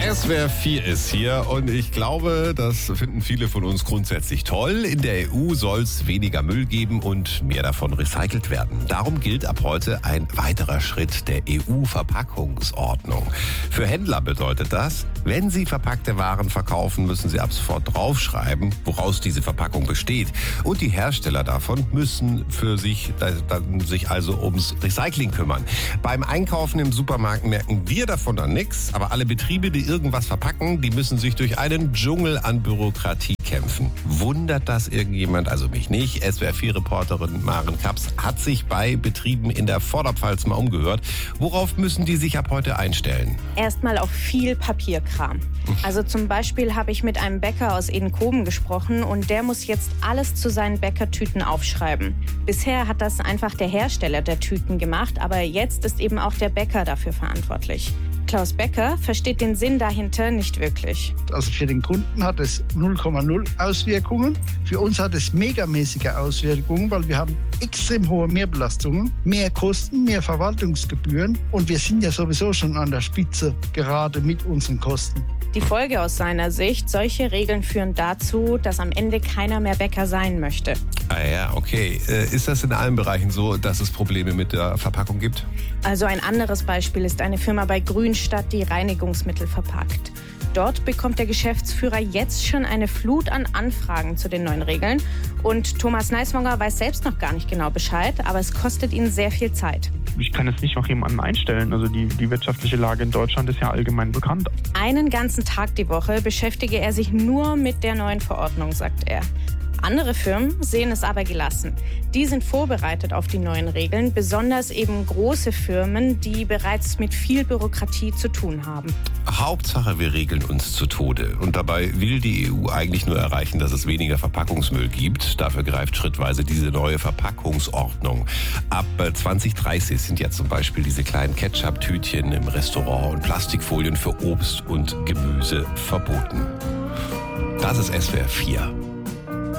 SWR 4 ist hier und ich glaube, das finden viele von uns grundsätzlich toll. In der EU soll es weniger Müll geben und mehr davon recycelt werden. Darum gilt ab heute ein weiterer Schritt der EU-Verpackungsordnung. Für Händler bedeutet das, wenn sie verpackte Waren verkaufen, müssen sie ab sofort draufschreiben, woraus diese Verpackung besteht. Und die Hersteller davon müssen sich also ums Recycling kümmern. Beim Einkaufen im Supermarkt merken wir davon dann nichts, aber alle Betriebe, die irgendwas verpacken, die müssen sich durch einen Dschungel an Bürokratie kämpfen. Wundert das irgendjemand? Also mich nicht. SWR4-Reporterin Maren Kaps hat sich bei Betrieben in der Vorderpfalz mal umgehört. Worauf müssen die sich ab heute einstellen? Erstmal auf viel Papierkram. Also zum Beispiel habe ich mit einem Bäcker aus Edenkoben gesprochen und der muss jetzt alles zu seinen Bäckertüten aufschreiben. Bisher hat das einfach der Hersteller der Tüten gemacht, aber jetzt ist eben auch der Bäcker dafür verantwortlich. Klaus Becker versteht den Sinn dahinter nicht wirklich. Also für den Kunden hat es 0,0 Auswirkungen. Für uns hat es megamäßige Auswirkungen, weil wir haben extrem hohe Mehrbelastungen, mehr Kosten, mehr Verwaltungsgebühren und wir sind ja sowieso schon an der Spitze, gerade mit unseren Kosten. Die Folge aus seiner Sicht, solche Regeln führen dazu, dass am Ende keiner mehr Bäcker sein möchte. Ah ja, okay. Ist das in allen Bereichen so, dass es Probleme mit der Verpackung gibt? Also ein anderes Beispiel ist eine Firma bei Grünstadt, die Reinigungsmittel verpackt. Dort bekommt der Geschäftsführer jetzt schon eine Flut an Anfragen zu den neuen Regeln. Und Thomas Neismonger weiß selbst noch gar nicht genau Bescheid, aber es kostet ihn sehr viel Zeit. Ich kann jetzt nicht noch jemanden einstellen. Also die wirtschaftliche Lage in Deutschland ist ja allgemein bekannt. Einen ganzen Tag die Woche beschäftige er sich nur mit der neuen Verordnung, sagt er. Andere Firmen sehen es aber gelassen. Die sind vorbereitet auf die neuen Regeln, besonders eben große Firmen, die bereits mit viel Bürokratie zu tun haben. Hauptsache, wir regeln uns zu Tode. Und dabei will die EU eigentlich nur erreichen, dass es weniger Verpackungsmüll gibt. Dafür greift schrittweise diese neue Verpackungsordnung. Ab 2030 sind ja zum Beispiel diese kleinen Ketchup-Tütchen im Restaurant und Plastikfolien für Obst und Gemüse verboten. Das ist SWR 4.